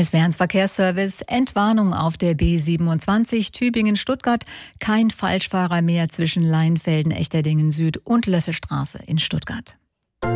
SWR1 Verkehrsservice, Entwarnung auf der B27 Tübingen-Stuttgart. Kein Falschfahrer mehr zwischen Leinfelden, Echterdingen Süd und Löffelstraße in Stuttgart.